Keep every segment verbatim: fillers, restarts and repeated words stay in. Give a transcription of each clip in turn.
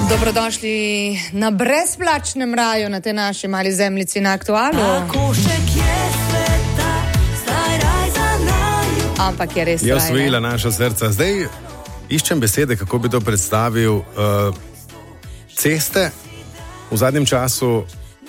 Dobrodošli na brezplačnem raju na tej naši mali zemljici na Aktualu. Ampak je res raj. Je osvojila naša srca. Zdaj iščem besede, kako bi to predstavil. Uh, ceste v zadnjem času,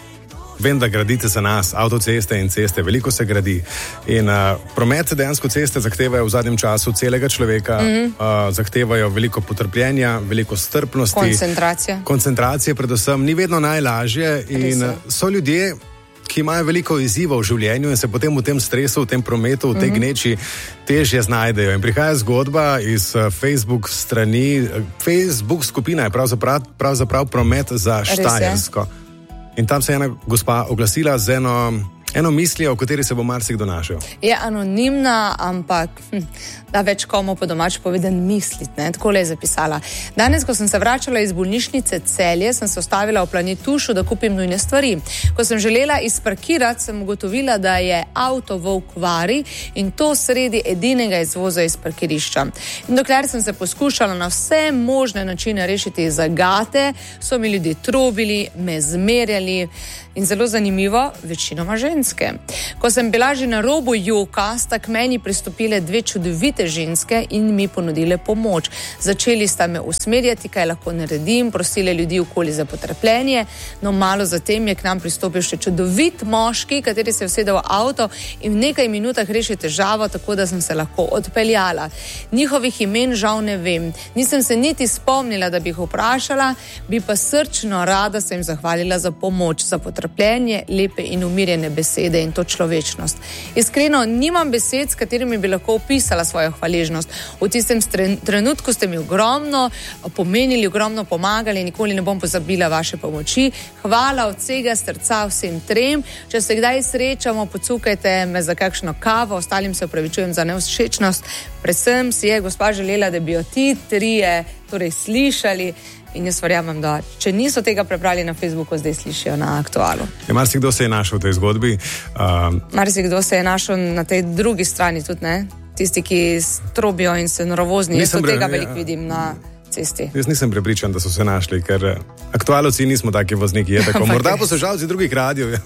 vem, da gradite za nas, avtoceste in ceste, veliko se gradi. In uh, promet dejansko ceste zahtevajo v zadnjem času celega človeka, mm-hmm. uh, zahtevajo veliko potrpljenja, veliko strpnosti. Koncentracija. Koncentracije predvsem, ni vedno najlažje in uh, so ljudje, ki imajo veliko izzivov v življenju in se potem v tem stresu, v tem prometu, v tej mm-hmm. gneči težje znajdejo. In prihaja zgodba iz uh, Facebook strani, Facebook skupina je pravzaprav, pravzaprav promet za Štajersko. In tam se je ena gospa oglasila z eno, eno mislijo, o kateri se bo marsikdo našel. Je anonimna, ampak hm, da več komu po domač povedan misliti, ne? Takole je zapisala. Danes, ko sem se vračala iz bolnišnice Celje, sem se ustavila v Planitušu, da kupim nujne stvari. Ko sem želela izparkirati, sem ugotovila, da je avto v okvari in to sredi edinega izvoza iz parkirišča. In dokler sem se poskušala na vse možne načine rešiti zagate, so mi ljudje trobili, me zmerjali in zelo zanimivo, večinoma ženske. Ko sem bila že na robu joka, sta k meni pristopile dve čudovite ženske in mi ponudile pomoč. Začeli sta me usmerjati, kaj lahko naredim, prosile ljudi okoli za potrpljenje, no malo zatem je k nam pristopil še čudovit moški, kateri se je usedel v avto in v nekaj minutah reši težavo, tako da sem se lahko odpeljala. Njihovih imen žal ne vem. Nisem se niti spomnila, da bi jih vprašala, bi pa srčno rada se jim zahvalila za pomoč, za potrpljenje, lepe in umirjene besede in to človečnost. Iskreno, nimam besed, s katerimi bi lahko opisala svojo hvaležnost. V tistem trenutku ste mi ogromno pomenili, ogromno pomagali, nikoli ne bom pozabila vaše pomoči. Hvala od vsega srca vsem trem. Če se kdaj srečamo, pocukajte me za kakšno kavo, ostalim se opravičujem za nevšečnost. Predvsem si je gospa želela, da bi jo ti trije torej slišali. In jaz verjamem, da če niso tega prebrali na Facebooku, zdaj slišijo na Aktualu. Ja, marsikdo se je našel v tej zgodbi. Uh... Marsikdo se je našel na tej drugi strani tudi, ne? Tisti, ki strobijo in se nervozni. Jaz od tega veliko vidim na cesti. Jaz nisem prepričan, da so se našli, ker aktualovci nismo taki vozniki. Je tako. Morda poslušalci drugih radijev.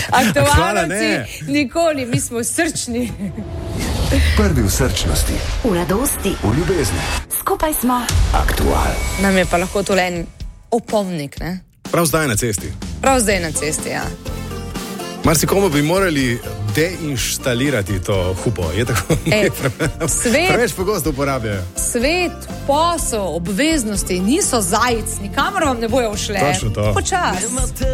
Aktualovci nikoli, mi smo srčni. Prvi v srčnosti, v radosti, v ljubezni. Skupaj smo Aktual. Nam je pa lahko tole en opomnik, ne? Prav zdaj na cesti. Prav zdaj na cesti, ja. Marsikomu bi morali deinštalirati to hupo. Je tako? Ej, svet, preveč pogosto uporabljajo. Svet, posel, obveznosti niso zajec, nikamor vam ne bojo ušle. Točno to. Počas.